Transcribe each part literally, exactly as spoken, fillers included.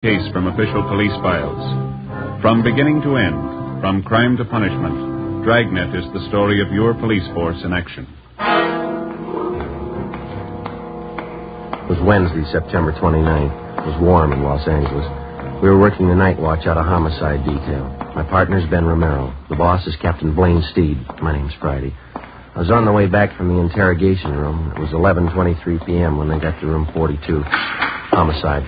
Case from official police files. From beginning to end, from crime to punishment, Dragnet is the story of your police force in action. It was Wednesday, September twenty-ninth. It was warm in Los Angeles. We were working the night watch out of homicide detail. My partner's Ben Romero. The boss is Captain Blaine Steed. My name's Friday. I was on the way back from the interrogation room. It was eleven twenty-three p.m. when they got to room forty-two. Homicide.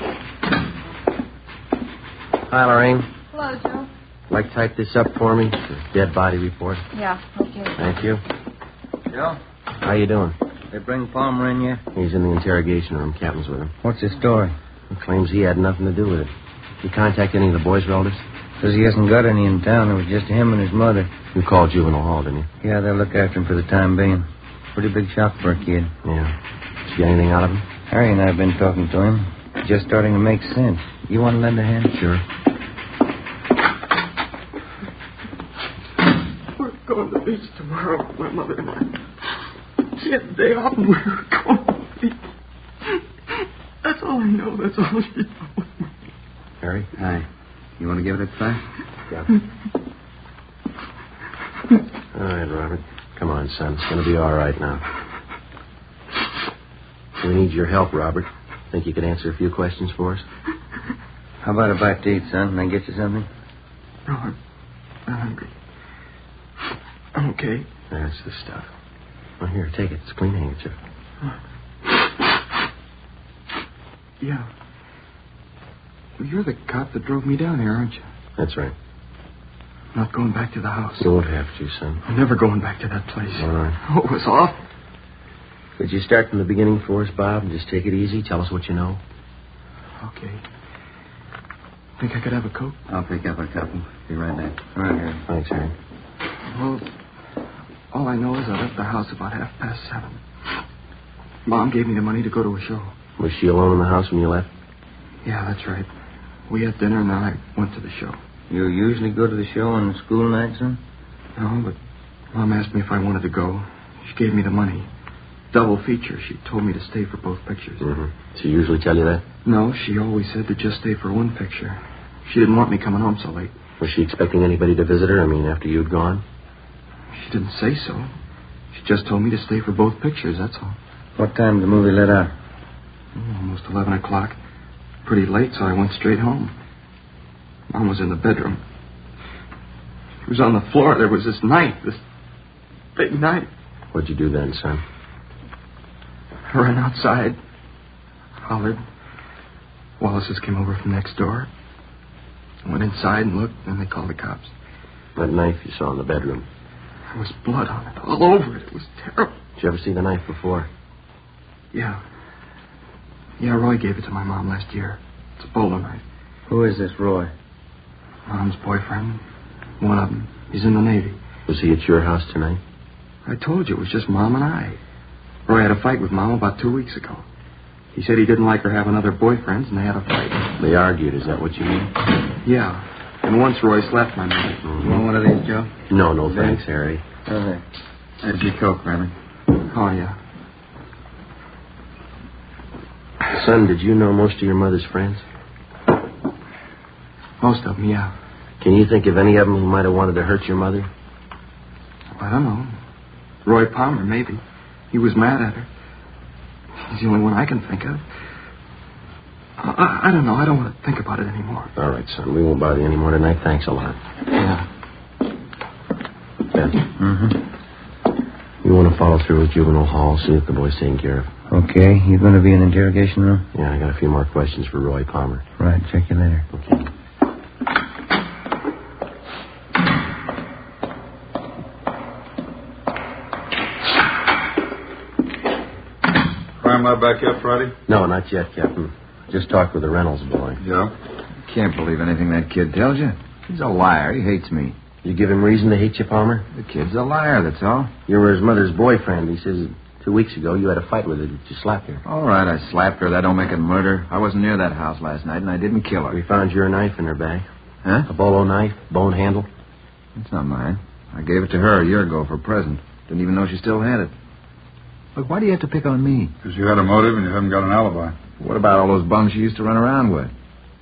Hi, Lorraine. Hello, Joe. Like type this up for me? The dead body report. Yeah, okay. Thank you. Joe? How you doing? They bring Palmer in yet? He's in the interrogation room. Captain's with him. What's his story? He claims he had nothing to do with it. You contact any of the boys' relatives? Says he hasn't got any in town. It was just him and his mother. You called Juvenile Hall, didn't you? Yeah, they'll look after him for the time being. Pretty big shock for a kid. Yeah. Did you get anything out of him? Harry and I have been talking to him. It's just starting to make sense. You want to lend a hand? Sure. We're going to the beach tomorrow, my mother and I. She had the day off and we were going to the beach. That's all I know. That's all she knows. Harry? Hi. You want to give it a try? Yeah. All right, Robert. Come on, son. It's going to be all right now. We need your help, Robert. Think you could answer a few questions for us? How about a bite to eat, son? Can I get you something? No, I'm not hungry. I'm okay. That's the stuff. Well, here, take it. It's a clean handkerchief. Yeah. Well, you're the cop that drove me down here, aren't you? That's right. I'm not going back to the house. You won't have to, son. I'm never going back to that place. All right. Oh, it was awful. Could you start from the beginning for us, Bob, and just take it easy? Tell us what you know. Okay. Think I could have a Coke? I'll pick up a couple. Be right back. All right, Harry. Thanks, Harry. Well, all I know is I left the house about half past seven. Mom gave me the money to go to a show. Was she alone in the house when you left? Yeah, that's right. We had dinner and then I went to the show. You usually go to the show on school nights, son? No, but Mom asked me if I wanted to go. She gave me the money. Double feature. She told me to stay for both pictures. Mm-hmm. She usually tell you that? No, she always said to just stay for one picture. She didn't want me coming home so late. Was she expecting anybody to visit her? I mean, after you'd gone? She didn't say so. She just told me to stay for both pictures, that's all. What time did the movie let out? Oh, almost eleven o'clock. Pretty late, so I went straight home. Mom was in the bedroom. She was on the floor. There was this knife, this big knife. What'd you do then, son? I ran outside, hollered. Wallace's came over from next door. I went inside and looked, and they called the cops. That knife you saw in the bedroom. There was blood on it, all over it. It was terrible. Did you ever see the knife before? Yeah. Yeah, Roy gave it to my mom last year. It's a bowler knife. Who is this Roy? Mom's boyfriend. One of them. He's in the Navy. Was he at your house tonight? I told you, it was just Mom and I. Roy had a fight with Mom about two weeks ago. He said he didn't like her having other boyfriends, and they had a fight. They argued, is that what you mean? Yeah. And once Roy slapped my mother. Mm-hmm. You want one of these, Joe? No, no, thanks, Harry. Okay. There's your Coke, Riley. Oh, yeah. Son, did you know most of your mother's friends? Most of them, yeah. Can you think of any of them who might have wanted to hurt your mother? I don't know. Roy Palmer, maybe. He was mad at her. He's the only one I can think of. I, I don't know. I don't want to think about it anymore. All right, son. We won't bother you anymore tonight. Thanks a lot. Yeah. Ben? Mm-hmm. You want to follow through with Juvenile Hall, see if the boy's taken care of. Okay. You going to be in the interrogation room? Yeah, I got a few more questions for Roy Palmer. Right. Check you later. Okay. Crime lab back yet, Friday? No, not yet, Captain. Just talked with the Reynolds boy. Yeah? Can't believe anything that kid tells you. He's a liar. He hates me. You give him reason to hate you, Palmer? The kid's a liar, that's all. You were his mother's boyfriend. He says two weeks ago you had a fight with her. Did you slap her? All right, I slapped her. That don't make it murder. I wasn't near that house last night, and I didn't kill her. We found your knife in her bag. Huh? A bolo knife, bone handle. It's not mine. I gave it to her a year ago for a present. Didn't even know she still had it. Look, why do you have to pick on me? Because you had a motive and you haven't got an alibi. What about all those bums she used to run around with?